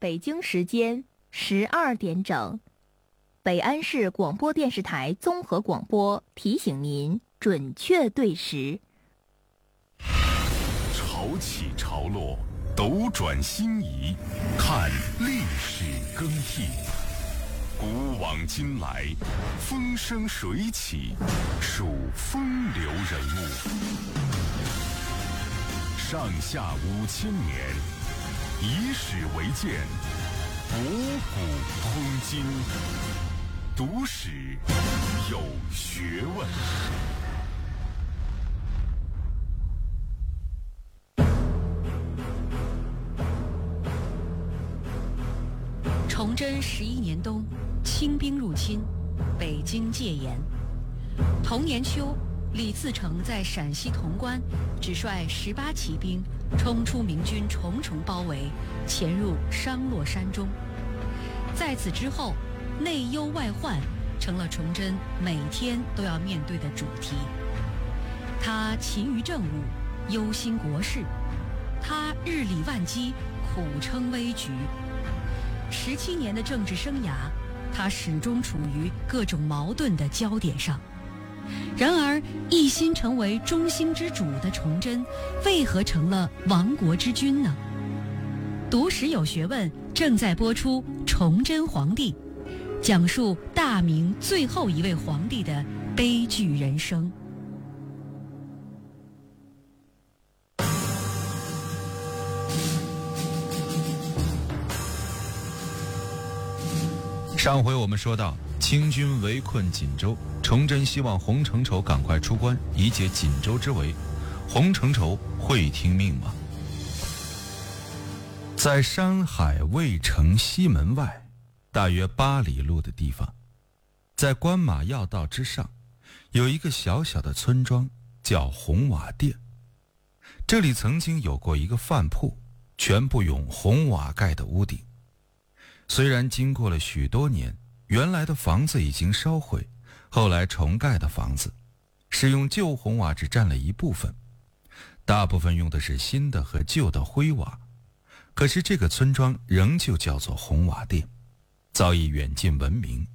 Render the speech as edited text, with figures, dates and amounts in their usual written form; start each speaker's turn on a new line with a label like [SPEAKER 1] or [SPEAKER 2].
[SPEAKER 1] 北京时间12点整，北安市广播电视台综合广播提醒您准确对时。
[SPEAKER 2] 潮起潮落，斗转星移，看历史更替，古往今来，风生水起，数风流人物。上下5000年，以史为鉴，博古通今，读史有学问。
[SPEAKER 3] 崇祯11年冬，清兵入侵，北京戒严。同年秋，李自成在陕西潼关只率18骑兵冲出明军重重包围，潜入商洛山中。在此之后，内忧外患成了崇祯每天都要面对的主题。他勤于政务，忧心国事；他日理万机，苦撑危局。17年的政治生涯，他始终处于各种矛盾的焦点上。然而，一心成为中兴之主的崇祯，为何成了亡国之君呢？读史有学问正在播出《崇祯皇帝》，讲述大明最后一位皇帝的悲剧人生。
[SPEAKER 4] 上回我们说到，清军围困锦州，崇祯希望洪承畴赶快出关，以解锦州之围。洪承畴会听命吗？在山海卫城西门外，大约8里路的地方，在关马要道之上，有一个小小的村庄，叫红瓦店。这里曾经有过一个饭铺，全部用红瓦盖的屋顶。虽然经过了许多年，原来的房子已经烧毁，后来重盖的房子使用旧红瓦只占了一部分，大部分用的是新的和旧的灰瓦。可是这个村庄仍旧叫做红瓦店，早已远近闻名，